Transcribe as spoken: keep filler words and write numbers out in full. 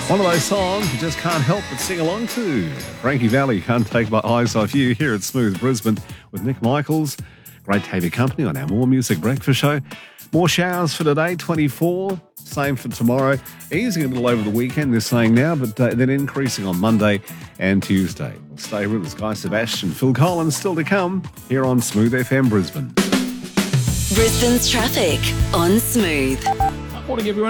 One of those songs you just can't help but sing along to. Frankie Valli, Can't Take My Eyes Off You, here at Smooth Brisbane with Nick Michaels. Great to have your company on our More Music Breakfast show. More showers for today, twenty-four. Same for tomorrow. Easing a little over the weekend, they're saying now, but uh, then increasing on Monday and Tuesday. We'll stay with us. Guy Sebastian, Phil Collins still to come here on Smooth F M Brisbane. Brisbane's traffic on Smooth. Morning, everyone.